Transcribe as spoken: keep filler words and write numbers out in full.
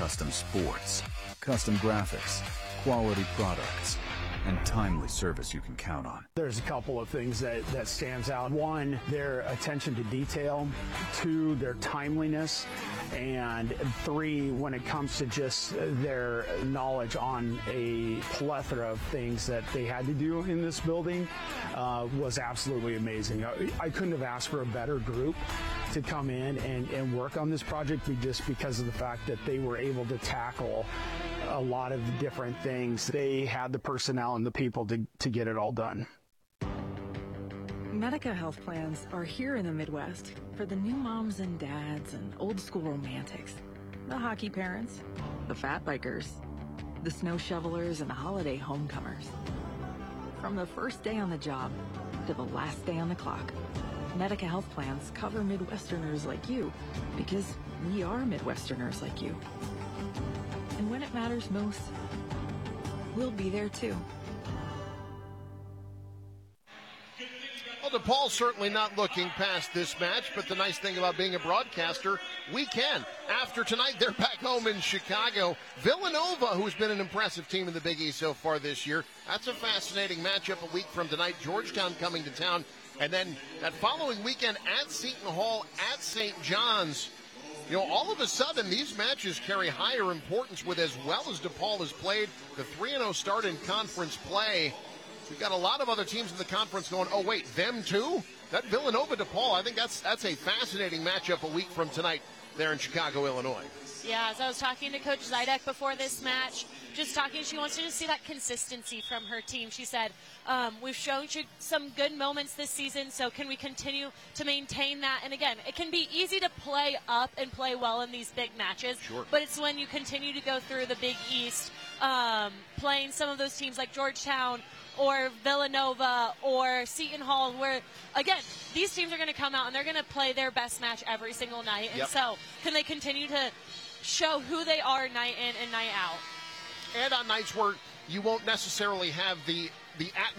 custom sports, custom graphics, quality products, and timely service you can count on. There's a couple of things that, that stands out. One, their attention to detail. Two, their timeliness. And three, when it comes to just their knowledge on a plethora of things that they had to do in this building, uh, was absolutely amazing. I, I couldn't have asked for a better group to come in and, and work on this project just because of the fact that they were able to tackle a lot of different things. They had the personnel and the people to, to get it all done. Medica health plans are here in the Midwest for the new moms and dads and old school romantics, the hockey parents, the fat bikers, the snow shovelers, and the holiday homecomers. From the first day on the job to the last day on the clock, Medica health plans cover Midwesterners like you because we are Midwesterners like you. And when it matters most, we'll be there too. Well, DePaul's certainly not looking past this match, but the nice thing about being a broadcaster, we can. After tonight, they're back home in Chicago. Villanova, who's been an impressive team in the Big East so far this year. That's a fascinating matchup a week from tonight. Georgetown coming to town. And then that following weekend at Seton Hall, at Saint John's. You know, all of a sudden, these matches carry higher importance with, as well as DePaul has played, the three and oh start in conference play. We've got a lot of other teams in the conference going, oh, wait, them too? That Villanova-DePaul, I think that's that's a fascinating matchup a week from tonight there in Chicago, Illinois. Yeah, as I was talking to Coach Zidek before this match, just talking, she wants to just see that consistency from her team. She said, um, we've shown you some good moments this season, so can we continue to maintain that? And again, it can be easy to play up and play well in these big matches, sure. But it's when you continue to go through the Big East, um, playing some of those teams like Georgetown or Villanova or Seton Hall, where, again, these teams are going to come out and they're going to play their best match every single night. And yep. so can they continue to show who they are night in and night out? And on nights where you won't necessarily have the the atmosphere